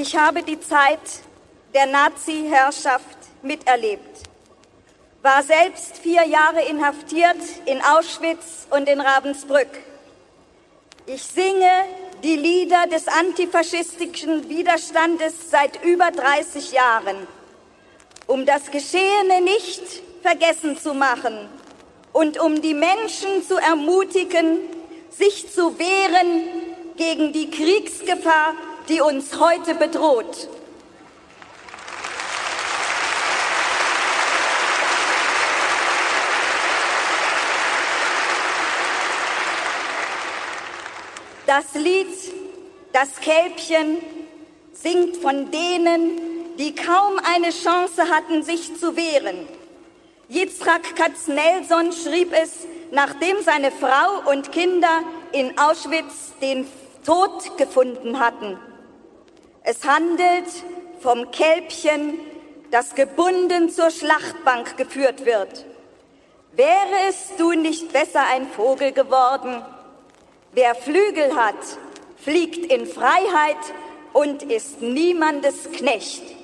Ich habe die Zeit der Nazi-Herrschaft miterlebt, war selbst 4 Jahre inhaftiert in Auschwitz und in Ravensbrück. Ich singe die Lieder des antifaschistischen Widerstandes seit über 30 Jahren, um das Geschehene nicht vergessen zu machen und um die Menschen zu ermutigen, sich zu wehren gegen die Kriegsgefahr, die uns heute bedroht. Das Lied »Das Kälbchen« singt von denen, die kaum eine Chance hatten, sich zu wehren. Yitzhak Katznelson schrieb es, nachdem seine Frau und Kinder in Auschwitz den Tod gefunden hatten. Es handelt vom Kälbchen, das gebunden zur Schlachtbank geführt wird. Wärest du nicht besser ein Vogel geworden? Wer Flügel hat, fliegt in Freiheit und ist niemandes Knecht.